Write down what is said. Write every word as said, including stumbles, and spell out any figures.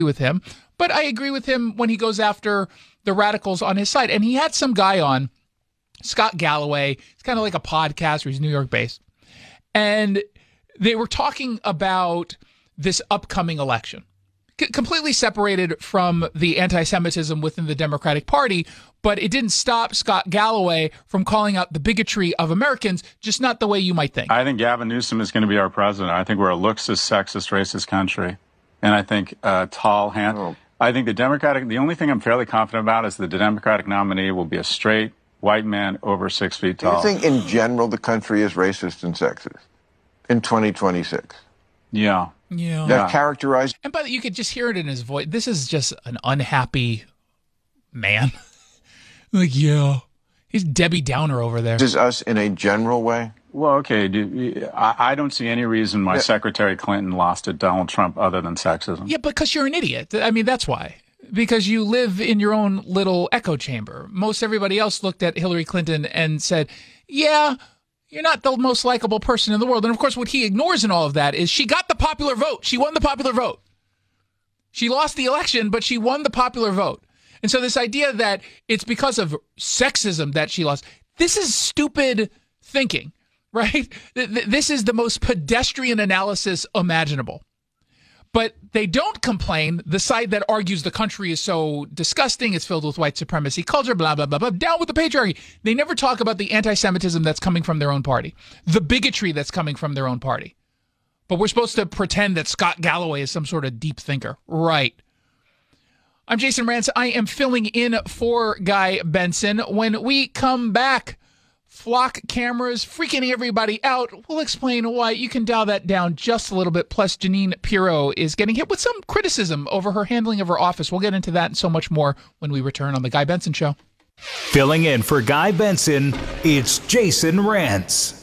with him, but I agree with him when he goes after the radicals on his side. And he had some guy on, Scott Galloway. It's kind of like a podcaster. He's New York based. And they were talking about this upcoming election, C- completely separated from the anti-Semitism within the Democratic Party, but it didn't stop Scott Galloway from calling out the bigotry of Americans, just not the way you might think. I think Gavin Newsom is going to be our president. I think we're a looksist, sexist, racist country. And I think uh, tall hand. Oh. I think the Democratic, the only thing I'm fairly confident about is that the Democratic nominee will be a straight white man over six feet tall. Do you think in general the country is racist and sexist in twenty twenty-six? Yeah. Yeah. That characterized. And by the, you could just hear it in his voice. This is just an unhappy man. Like, yeah. He's Debbie Downer over there. Is us in a general way? Well, okay. Do, I, I don't see any reason why yeah. Secretary Clinton lost to Donald Trump other than sexism. Yeah, because you're an idiot. I mean, that's why. Because you live in your own little echo chamber. Most everybody else looked at Hillary Clinton and said, yeah, you're not the most likable person in the world. And of course, what he ignores in all of that is she got the popular vote. She won the popular vote. She lost the election, but she won the popular vote. And so this idea that it's because of sexism that she lost, this is stupid thinking, right? This is the most pedestrian analysis imaginable. But they don't complain, the side that argues the country is so disgusting, it's filled with white supremacy culture, blah, blah, blah, blah, down with the patriarchy. They never talk about the anti-Semitism that's coming from their own party, the bigotry that's coming from their own party. But we're supposed to pretend that Scott Galloway is some sort of deep thinker. Right. I'm Jason Rantz. I am filling in for Guy Benson. When we come back, flock cameras freaking everybody out. We'll explain why. You can dial that down just a little bit. Plus, Jeanine Pirro is getting hit with some criticism over her handling of her office. We'll get into that and so much more when we return on The Guy Benson Show. Filling in for Guy Benson, it's Jason Rantz.